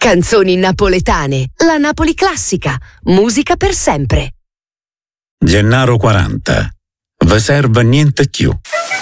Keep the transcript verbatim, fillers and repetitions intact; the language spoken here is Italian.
Canzoni napoletane, la Napoli classica, musica per sempre. Gennaro quaranta. Vi serve niente più.